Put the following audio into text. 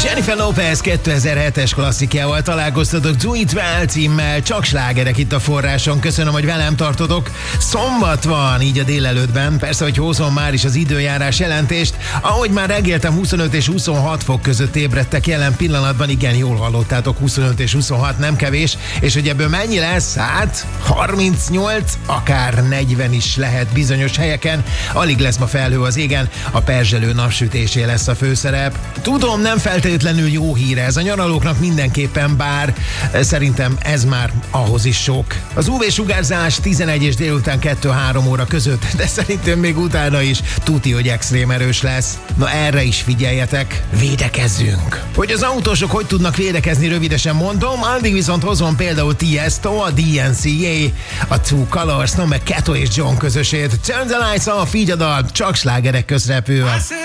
Jennifer Lopez 2007-es klasszikjával találkoztatok, Do It Well címmel, csak slágerek itt a Forráson. Köszönöm, hogy velem tartotok. Szombat van, így a délelőttben. Persze, hogy hozom már is az időjárás jelentést. Ahogy már reggeltem, 25 és 26 fok között ébredtek jelen pillanatban. Igen, jól hallottátok, 25 és 26 nem kevés. És hogy ebből mennyi lesz? Hát 38, akár 40 is lehet bizonyos helyeken. Alig lesz ma felhő az égen, a perzselő napsütésé lesz a főszerep. Tudom, nem feltétlenül jó híre ez a nyaralóknak mindenképpen, bár szerintem ez már ahhoz is sok. Az UV-sugárzás 11 és délután 2-3 óra között, de szerintem még utána is tuti, hogy extrém erős lesz. Na erre is figyeljetek, védekezzünk. Hogy az autósok hogy tudnak védekezni, rövidesen mondom, addig viszont hozom például Tiesto, a DNCA, a Two Colors, no meg Kato és John közösét. Turn the lights off, így a dal, csak slágerek közrepül.